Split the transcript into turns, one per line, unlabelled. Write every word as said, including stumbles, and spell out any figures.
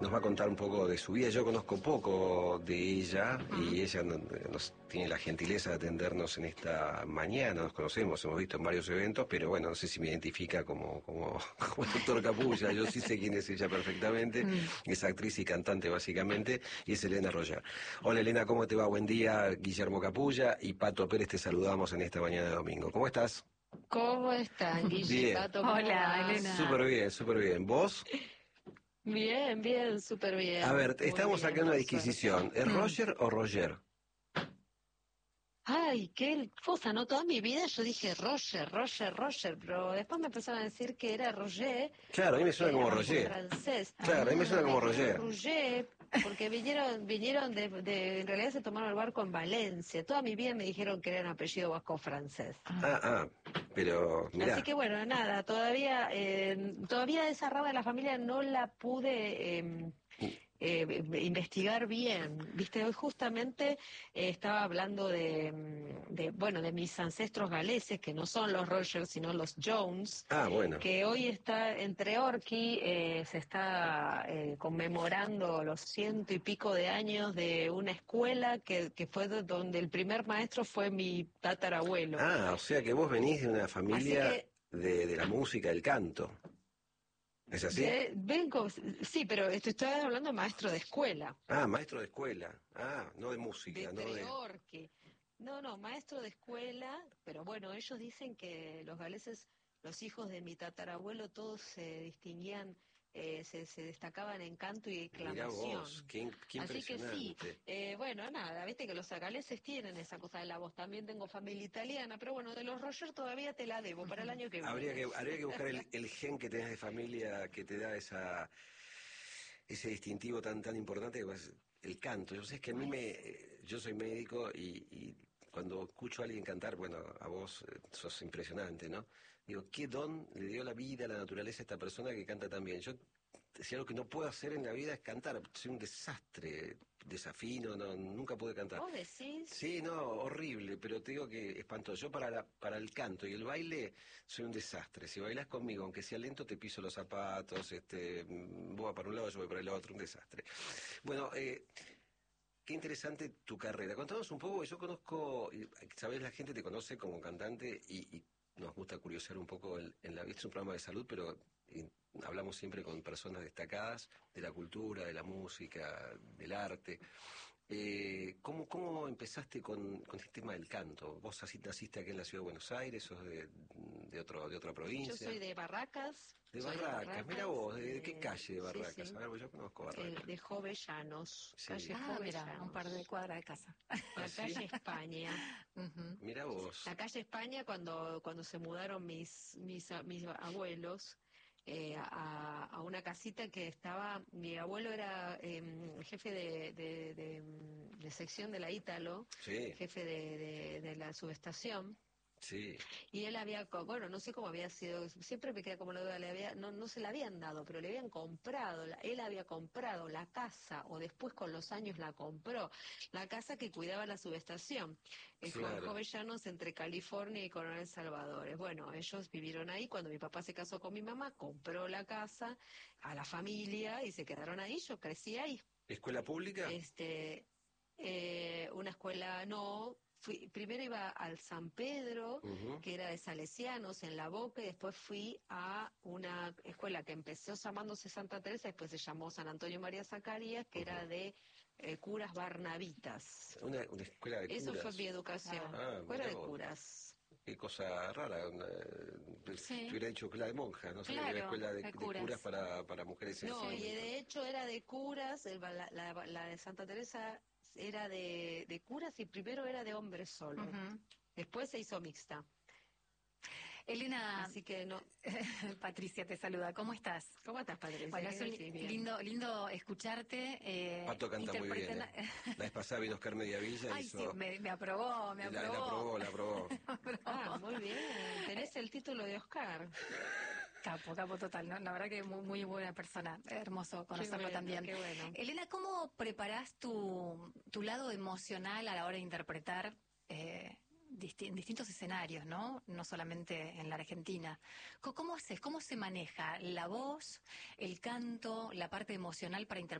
Nos va a contar un poco de su vida. Yo conozco poco de ella y ella no- nos tiene la gentileza de atendernos en esta mañana. Nos conocemos, hemos visto en varios eventos, pero bueno, no sé si me identifica como, como, como el doctor Capulla. Yo sí sé quién es ella perfectamente. Es actriz y cantante básicamente y es Elena Roger. Hola Elena, ¿cómo te va? Buen día. Guillermo Capulla y Pato Pérez te saludamos en esta mañana de domingo. ¿Cómo estás?
¿Cómo están, Guille y
Bien.
Pato? ¿Cómo
Hola,
va?
Súper
Elena.
bien, súper bien. ¿Vos?
Bien, bien, súper
A
bien.
ver,
Muy
estamos acá
bien,
en una
por suerte.
disquisición. ¿Es
Mm.
Roger o Roger?
Ay, qué cosa, ¿no? Toda mi vida yo dije Roger, Roger, Roger, pero después me empezaron a decir que era Roger
Claro, a mí me suena
porque
como
era como
Roger.
francés.
Claro, a mí me
Y
suena
me
como
dijeron
Roger.
Roger porque vinieron, vinieron de, de, en realidad se tomaron el barco en Valencia. Toda mi vida me dijeron que era un apellido vasco francés.
Ah, ah, pero
Así
mirá.
que bueno, nada, todavía, eh, todavía esa rama de la familia no la pude eh, eh, investigar bien. Viste, hoy justamente eh, estaba hablando de, mm, de, bueno, de mis ancestros galeses, que no son los Rogers, sino los Jones,
Ah, bueno.
que hoy está entre Orqui, eh, se está eh, conmemorando los ciento y pico de años de una escuela que, que fue de donde el primer maestro fue mi tatarabuelo.
Ah, o sea que vos venís de una
Así
familia
que
de, de la música, del canto. ¿Es así?
de- vengo, sí, pero esto estoy hablando de maestro de escuela,
Ah, maestro de escuela. Ah, no de
de
música, no de...
Treorqui. No, no, maestro de escuela, pero bueno, ellos dicen que los galeses, los hijos de mi tatarabuelo, todos se distinguían, eh, se, se destacaban en canto y
Mirá vos,
declamación.
qué, in- qué
Así que sí,
impresionante.
eh, bueno, nada, viste que los galeses tienen esa cosa de la voz. También tengo familia italiana, pero bueno, de los Roger todavía te la debo para el año que
Habría
viene.
que, habría que buscar el, el gen que tenés de familia que te da esa, ese distintivo tan tan importante que es el canto. Yo sé que a mí
Ay,
me,
sí.
eh, yo soy médico y, y cuando escucho a alguien cantar, bueno, a vos eh, sos impresionante, ¿no? Digo, ¿qué don le dio la vida, la naturaleza a esta persona que canta tan bien? Yo, si algo que no puedo hacer en la vida es cantar, soy un desastre, desafino, no, nunca pude cantar.
¿Vos decís?
Sí, no, horrible, pero te digo que espantoso. Yo para, la- para el canto y el baile soy un desastre. Si bailás conmigo, aunque sea lento, te piso los zapatos, este, mm, vos vas para un lado, yo voy para el otro, un desastre. Bueno, eh, qué interesante tu carrera. Contanos un poco, yo conozco, y, sabes, la gente te conoce como cantante y, y nos gusta curiosear un poco en, en la vida. Es un programa de salud, pero eh, hablamos siempre con personas destacadas de la cultura, de la música, del arte. Eh, ¿cómo, ¿Cómo empezaste con, con este tema del canto? ¿Vos así naciste aquí en la ciudad de Buenos Aires, sos de, de, otro, de otra
Yo
provincia?
soy de Barracas,
De
soy de
Barracas, mira
Barracas,
vos, ¿de, de qué
eh,
calle de
sí,
Barracas? A
sí,
ver, pues yo conozco
eh,
Barracas.
de Jovellanos,
Sí.
calle
Ah, mira, a un par de
Jovellanos,
cuadras de casa.
¿Ah,
la
sí?
calle España.
Ujú.
Mira vos.
La calle España cuando, cuando se mudaron mis, mis, a- mis abuelos eh, a, a una casita que estaba, mi abuelo era em, jefe de, de, de, em, de sección de la Ítalo,
Sí,
jefe de, de, de la subestación.
sí,
Y él había, co- bueno, no sé cómo había sido, siempre me queda como la duda, le había, no, no se la habían dado, pero le habían comprado, la- él había comprado la casa, o después con los años la compró, la casa que cuidaba la subestación, en Jo-
claro.
Jovellanos entre California y Coronel Salvadores. Bueno, ellos vivieron ahí, cuando mi papá se casó con mi mamá, compró la casa a la familia y se quedaron ahí, yo crecí ahí.
¿Escuela pública?
Este, eh, una escuela no. Fui, primero iba al San Pedro,
Ujú.
que era de Salesianos en La Boca, y después fui a una escuela que empezó llamándose Santa Teresa, después se llamó San Antonio María Zacarías, que
Ujú.
era de eh, curas barnabitas.
Una, una escuela de
Eso fue mi
curas.
educación,
Ah,
Ah,
escuela
mira
de
vos.
curas.
Qué cosa rara. una- eh, te
sí,
hubiera dicho escuela de monjas. No sabía que había
claro,
escuela de,
de
de curas
curas.
para, para mujeres en ese
No, y
momento.
de hecho era de curas, el- la, la- la de Santa Teresa era de, de curas y primero era de hombres solo.
Ujú.
Después se hizo mixta.
Elena,
Así que no.
Patricia te saluda. ¿Cómo estás?
¿Cómo estás, Patricia?
Bueno,
¿Qué
es un
decís? Bien.
lindo, lindo escucharte eh,
Pato canta muy bien,
interpretando.
¿eh? La vez pasada vino Oscar Mediavilla,
Ay, sí,
hizo...
me, me aprobó, me
La, la
aprobó.
aprobó, la aprobó.
Me
Ah,
aprobó.
muy bien. Tenés el título de Oscar.
Capo, capo total, ¿no? La verdad que muy, muy buena persona, hermoso
Qué
conocerlo
bueno,
también.
qué bueno.
Elena, ¿cómo preparás tu, tu lado emocional a la hora de interpretar? Eh, disti- en distintos escenarios, ¿no? No solamente en la Argentina. Co- ¿Cómo haces? ¿Cómo se maneja la voz, el canto, la parte emocional para interpretar